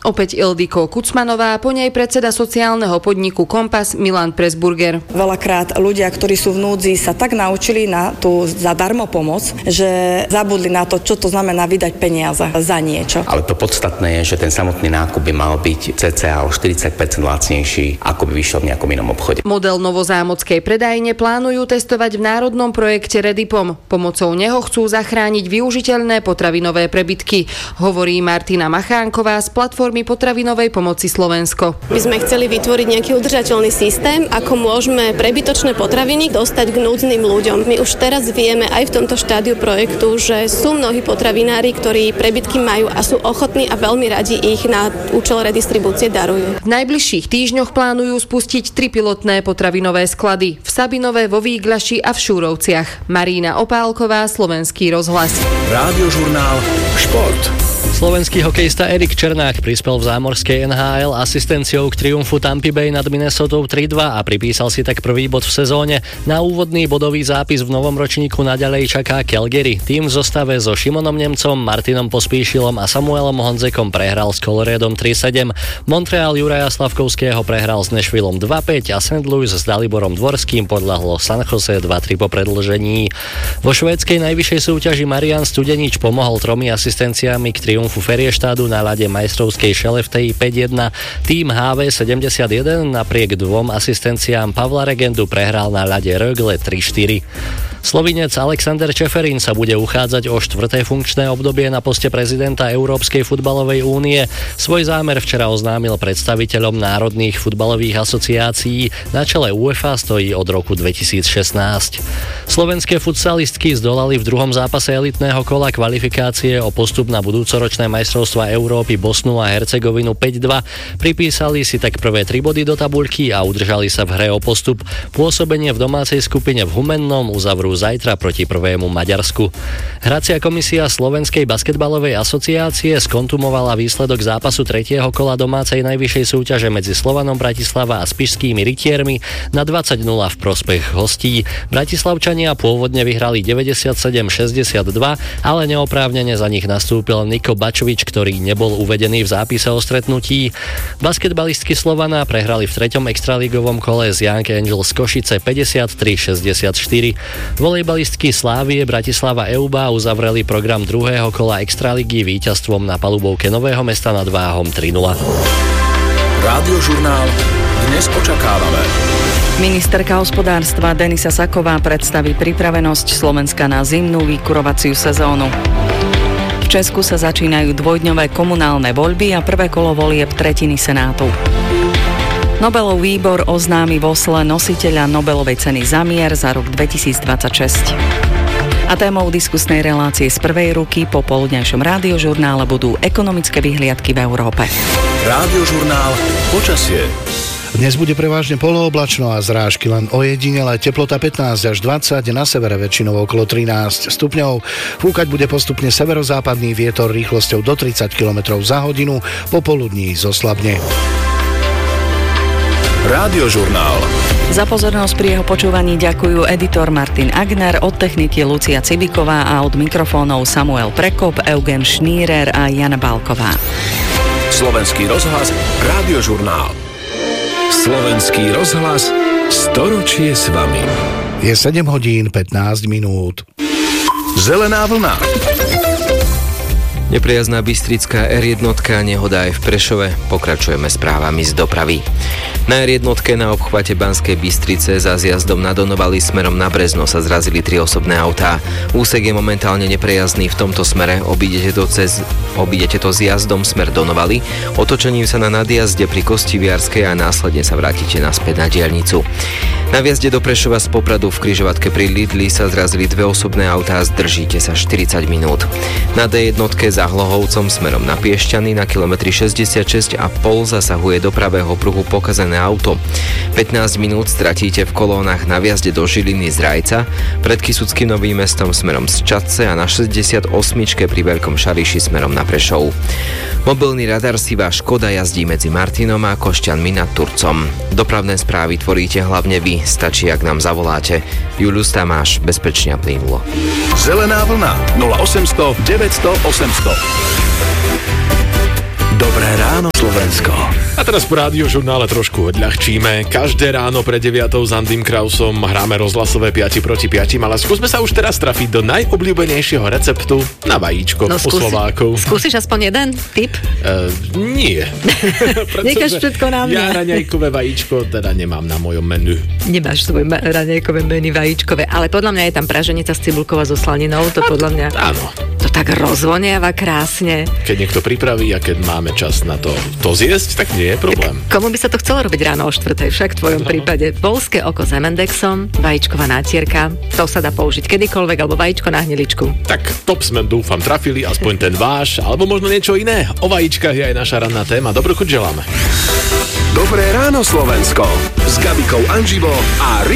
Opäť Ildiko Kucmanová, po nej predseda sociálneho podniku Kompas Milan Presburger. Veľakrát ľudia, ktorí sú v núdzi, sa tak naučili na tú zadarmo pomoc, že zabudli na to, čo to znamená vydať peniaze za niečo. Ale to podstatné je, že ten samotný nákup by mal byť cca o 40% lacnejší, ako by vyšiel v nejakom inom obchode. Model novozámodskej predajne plánujú testovať v národnom projekte Redipom. Pomocou neho chcú zachrániť využiteľné potravinové prebytky, hovorí Martina Machánková z platformy potravinovej pomoci Slovensko. My sme chceli vytvoriť nejaký udržateľný systém, ako môžeme prebytočné potraviny dostať k núdznym ľuďom. My už teraz vieme aj v tomto štádiu projektu, že sú mnohí potravinári, ktorí prebytky majú a sú ochotní a veľmi radi ich na účel redistribúcie darujú. V najbližších týždňoch plánujú spustiť 3 pilotné potravinové sklady v Sabinove, vo Výglaši a v Šúrovciach. Marína Opálková, Slovenský rozhlas. Rádiožurnál Šport. Slovenský hokejista Erik Černák prispel v zámorskej NHL asistenciou k triumfu Tampa Bay nad Minnesotou 3-2 a pripísal si tak prvý bod v sezóne. Na úvodný bodový zápis v novom ročníku naďalej čaká Calgary. Tým v zostave so Šimonom Nemcom, Martinom Pospíšilom a Samuelom Honzekom prehral s Coloradom 3-7. Montreal Juraja Slavkovského prehral s Nashvillom 2-5 a St. Louis s Daliborom Dvorským podľahlo San Jose 2-3 po predĺžení. Vo švédskej najvyššej súťaži Marian Studenič pomohol 3 asistenciami k triumfu Ferieštádu na ľade majstrovskej Šeleftej 5-1. Tým HV71 napriek 2 asistenciám Pavla Regendu prehral na ľade Rögle 3-4. Slovinec Alexander Čeferín sa bude uchádzať o 4. funkčné obdobie na poste prezidenta Európskej futbalovej únie. Svoj zámer včera oznámil predstaviteľom národných futbalových asociácií. Na čele UEFA stojí od roku 2016. Slovenské futsalistky zdolali v druhom zápase elitného kola kvalifikácie o postup na budúcoročné majstrovstvá Európy Bosnu a Hercegovinu 5-2. Pripísali si tak prvé 3 body do tabuľky a udržali sa v hre o postup. Pôsobenie v domácej skupine v Humennom uzavrú zajtra proti prvému Maďarsku. Hracia komisia Slovenskej basketbalovej asociácie skontumovala výsledok zápasu 3. kola domácej najvyššej súťaže medzi Slovanom Bratislava a Spišskými rytiermi na 20-0 v prospech hostí. Bratislavčania pôvodne vyhrali 97-62, ale neoprávnene za nich nastúpil Niko Bačovič, ktorý nebol uvedený v zápise o stretnutí. Basketbalistky Slovana prehrali v 3. extraligovom kole z Young Angels Košice 53-64. Volejbalistky Slávie Bratislava Euba uzavreli program 2. kola extraligy víťazstvom na palubovke Nového Mesta nad Váhom 3-0. Rádiožurnál dnes očakávame. Ministerka hospodárstva Denisa Saková predstaví pripravenosť Slovenska na zimnú vykurovaciu sezónu. V Česku sa začínajú dvojdňové komunálne voľby a prvé kolo volieb tretiny Senátu. Nobelov výbor oznámi v Osle nositeľa Nobelovej ceny za mier za rok 2026. A témou diskusnej relácie z prvej ruky po poludňajšom rádiožurnále budú ekonomické vyhliadky v Európe. Rádiožurnál počasie. Dnes bude prevažne polooblačno a zrážky len ojedinele, teplota 15 až 20, na severe väčšinou okolo 13 stupňov. Fúkať bude postupne severozápadný vietor rýchlosťou do 30 km za hodinu, popoludní zoslabne. Rádiožurnál. Za pozornosť pri jeho počúvaní ďakujú editor Martin Agner, od techniky Lucia Cibiková a od mikrofónov Samuel Prekop, Eugen Šnírer a Jana Bálková. Slovenský rozhlas, Rádiožurnál. Slovenský rozhlas, storočie s vami. Je 7 hodín 15 minút. Zelená vlna. Nepriazná bystrická R1, nehoda aj v Prešove. Pokračujeme správami z dopravy. Na R1 na obchvate Banskej Bystrice za zjazdom na Donovali smerom na Brezno sa zrazili 3 osobné autá. Úsek je momentálne neprejazdný v tomto smere. Obídete to zjazdom smer Donovali, otočením sa na nadjazde pri Kostiviarskej a následne sa vrátite naspäť na diaľnicu. Na vjazde do Prešova z Popradu v križovatke pri Lidli sa zrazili 2 osobné autá, zdržíte sa 40 minút. Na D1 za Hlohovcom smerom na Piešťany na kilometri 66,5 zasahuje do pravého pruhu pokazené auto. 15 minút stratíte v kolónach na vjazde do Žiliny z Rajca, pred Kysuckým Novým Mestom smerom z Čadce a na 68 pri Veľkom Šariši smerom na Prešov. Mobilný radar Sivá Škoda jazdí medzi Martinom a Košťanmi nad Turcom. Dopravné správy tvoríte hlavne vy, stačí, ak nám zavoláte. Julius Tamáš, bezpečne a plynulo. Zelená vlna 0800 900 800. Dobré ráno, Slovensko. A teraz po Rádiožurnále trošku odľahčíme. Každé ráno pred 9 s Andym Krausom hráme rozhlasové 5 proti 5, ale skúsme sa už teraz trafiť do najobľúbenejšieho receptu na vajíčko u Slovákov. Skúsiš aspoň jeden tip? Nie. Nekaž všetko na mňa. Ja raňajkové vajíčko teda nemám na mojom menu. Nemáš svoje raňajkové menu vajíčkové, ale podľa mňa je tam praženica z cibulkou a so slaninou, to podľa mňa... Áno. To tak rozvoniava krásne. Keď niekto pripraví a keď máme čas na to zjesť, tak nie je problém. Komu by sa to chcelo robiť ráno o 4:00, však v tvojom prípade? Poľské oko s M&Xom, vajíčková nátierka, to sa dá použiť kedykoľvek, alebo vajíčko na hniličku. Tak top sme, dúfam, trafili, aspoň ten váš, alebo možno niečo iné. O vajíčkach je aj naša ranná téma. Dobrú chuť želáme. Dobré ráno, Slovensko. S Gabikou Anživou a